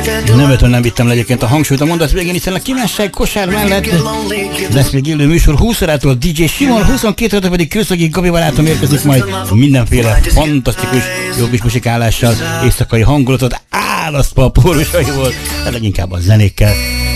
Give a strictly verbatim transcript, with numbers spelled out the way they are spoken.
Nem ötön nem vittem le egyébként a hangsúlyt a mondat végén, hiszen a kívánság kosár mellett lesz még élő műsor húsz órától dé dzsé Simon, huszonkettő órától pedig Kőszegi Gabi barátom érkezik majd mindenféle fantasztikus jó kis musikálással, éjszakai hangulatot álasztva a pórusaiból, de leginkább a zenékkel.